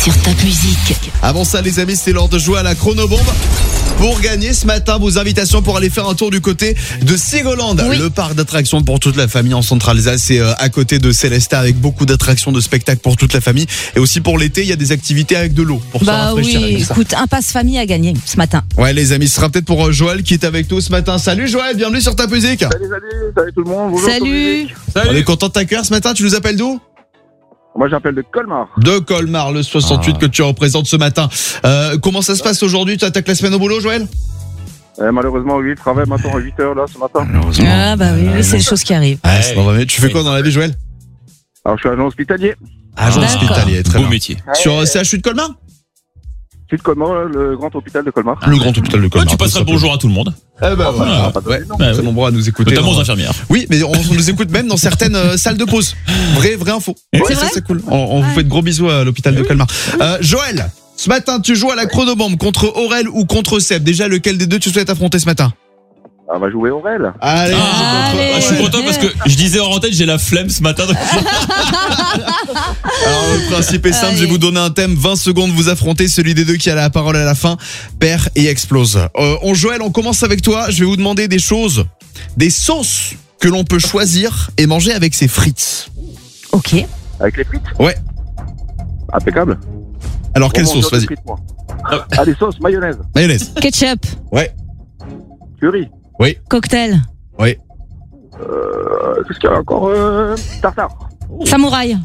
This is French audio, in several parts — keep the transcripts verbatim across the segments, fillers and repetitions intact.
sur Top Music. Avant ça, les amis, c'est l'heure de jouer à la chronobombe. Pour gagner ce matin vos invitations pour aller faire un tour du côté de Segoland, oui. Le parc d'attractions pour toute la famille en Centre-Alsace. C'est à côté de Célestat avec beaucoup d'attractions, de spectacles pour toute la famille. Et aussi pour l'été, il y a des activités avec de l'eau pour se bah rafraîchir. Oui, écoute, un passe famille à gagner ce matin. Ouais, les amis, ce sera peut-être pour Joël qui est avec nous ce matin. Salut Joël, bienvenue sur Top Music. Salut, salut, salut tout le monde. Bonjour. Salut. Salut. On est content de t'accueillir ce matin. Tu nous appelles d'où ? Moi, j'appelle de Colmar. De Colmar, le soixante-huit ah. que tu représentes ce matin. Euh, comment ça se passe aujourd'hui ? Tu attaques la semaine au boulot, Joël ? Euh, malheureusement, oui, je travaille maintenant à huit heures là ce matin. Ah bah oui, oui c'est les choses qui arrivent. Ah, c'est ouais. Tu fais quoi dans la vie, Joël ? Alors, je suis agent hospitalier. Agent D'accord. hospitalier, très beau bien. métier. Sur euh, C H U de Colmar ? Sud Colmar, le grand hôpital de Colmar. Le grand hôpital de Colmar. Ouais, tu passeras le bonjour à tout le monde. Eh ben voilà. Ah, Ouais, non. très nombreux à nous écouter. Notamment aux dans... infirmières. Oui, mais on, on nous écoute même dans certaines euh, salles de pause. Vrai, vraie info. C'est Ouais, vrai ça c'est cool. On, on vous fait de gros bisous à l'hôpital de Colmar. Euh, Joël, ce matin tu joues à la chronobombe contre Aurel ou contre Seb. Déjà, lequel des deux tu souhaites affronter ce matin ? On va jouer Aurel. Allez, Ah, Allez. ah, je suis content parce que je disais hors antenne, j'ai la flemme ce matin. Donc... Alors le principe est simple, Allez. je vais vous donner un thème, vingt secondes, vous affrontez celui des deux qui a la parole à la fin, perd et explose. Euh, on Joël, on commence avec toi, je vais vous demander des choses, des sauces que l'on peut choisir et manger avec ses frites. Ok. Avec les frites. Ouais. Impeccable. Alors quelle Bon, sauce, mangeur de vas-y. frites, moi. Ah, des sauces, mayonnaise, Mayonnaise. Ketchup, Ouais. curry. cocktail, Oui. Euh, qu'est-ce qu'il y a encore euh, Tartare. samouraï.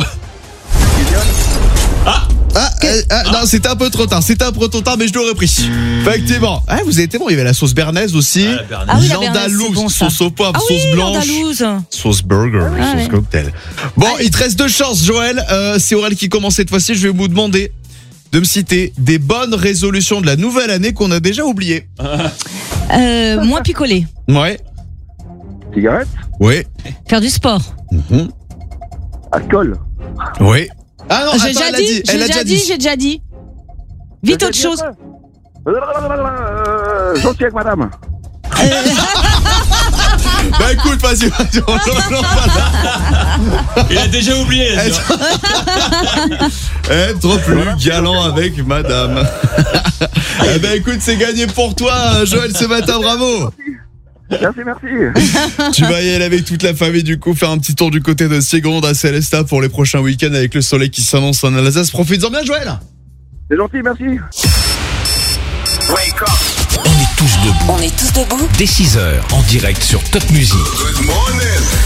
Ah, euh, ah, non, c'était un peu trop tard, c'était un peu trop tard, mais je l'aurais pris. Effectivement. Ah, vous avez été bon, il y avait la sauce bernaise aussi. Ah, la bernaise. Ah oui, la bernaise, L'andalouse, c'est bon, ça. sauce au poivre, Ah sauce oui, blanche. l'andalouse. Sauce burger, Ah sauce ouais. cocktail. Bon, il te reste deux chances, Joël. Euh, c'est Aurel qui commence cette fois-ci. Je vais vous demander de me citer des bonnes résolutions de la nouvelle année qu'on a déjà oubliées. Euh, moins picolé. Ouais. Cigarette. Ouais. Faire du sport. Mhm. Alcool. Ouais. Ah non, J'ai attends, déjà elle a dit, dit. j'ai Elle a déjà dit, j'ai déjà dit. Vite J'ai autre dit chose. après. Euh, gentil avec madame. Bah écoute, vas-y, vas-y. on- on- on- Il a déjà oublié. là, tu vois. Être plus galant avec madame. Eh ben écoute, c'est gagné pour toi, Joël, ce matin, bravo. Merci, merci. Tu vas y aller avec toute la famille, du coup, faire un petit tour du côté de Segonde à Célestat pour les prochains week-ends avec le soleil qui s'annonce en Alsace. Profites-en bien, Joël. C'est gentil, merci. On est tous debout. On est tous debout Dès six heures, en direct sur Top Music.